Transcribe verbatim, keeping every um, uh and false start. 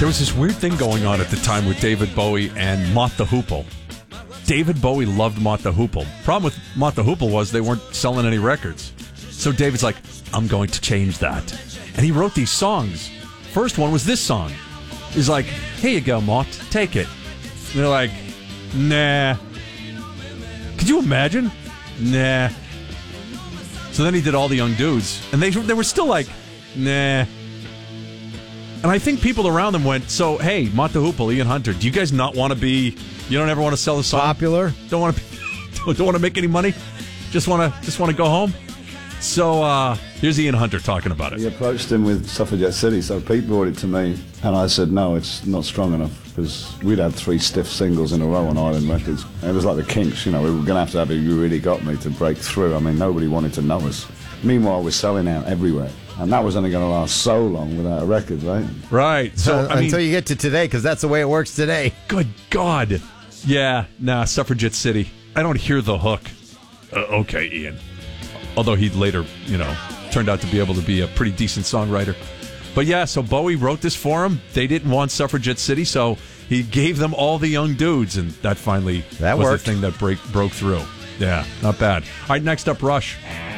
There was this weird thing going on at the time with David Bowie and Mott the Hoople. David Bowie loved Mott the Hoople. Problem with Mott the Hoople was they weren't selling any records. So David's like, I'm going to change that. And he wrote these songs. First one was this song. He's like, here you go, Mott, take it. And they're like, nah. Could you imagine? Nah. So then he did All the Young Dudes, and they they were still like, nah. And I think people around them went, so, hey, Mott the Hoople, Ian Hunter, do you guys not want to be, you don't ever want to sell the song? Popular? Don't want to don't, don't want to make any money? Just want to just want to go home? So uh, here's Ian Hunter talking about it. He approached him with Suffragette City, so Pete brought it to me, and I said, no, it's not strong enough, because we'd had three stiff singles in a row on Island Records. And it was like the Kinks, you know, we were going to have to have a You Really Got Me to break through. I mean, nobody wanted to know us. Meanwhile, we're selling out everywhere. And that was only going to last so long without a record, right? Right. So uh, I mean, until you get to today, because that's the way it works today. Good God. Yeah, nah, Suffragette City. I don't hear the hook. Uh, okay, Ian. Although he later, you know, turned out to be able to be a pretty decent songwriter. But yeah, so Bowie wrote this for him. They didn't want Suffragette City, so he gave them All the Young Dudes, and that finally that was worked. the thing that break, broke through. Yeah, not bad. All right, next up, Rush.